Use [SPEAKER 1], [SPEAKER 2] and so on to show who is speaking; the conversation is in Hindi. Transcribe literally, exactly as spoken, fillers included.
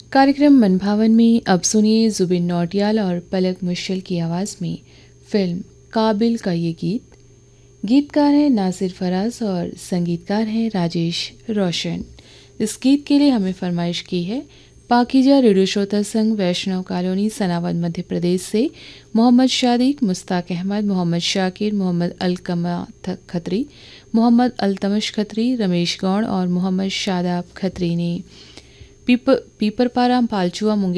[SPEAKER 1] कार्यक्रम मनभावन में अब सुनिए जुबिन नौटियाल और पलक मुश्किल की आवाज़ में फिल्म काबिल का ये गीत। गीतकार हैं नासिर फराज और संगीतकार हैं राजेश रोशन। इस गीत के लिए हमें फरमाइश की है पाकीजा रेडियो श्रोता संघ वैष्णव कॉलोनी सनावद मध्य प्रदेश से मोहम्मद शादिक, मुस्ताक अहमद, मोहम्मद शाकिर, मोहम्मद अलकमा खत्री, मोहम्मद अल्तमश खत्री, रमेश गौड़ और मोहम्मद शादाब खत्री ने पीपर पीपरपारा पालचुआ मुंगेर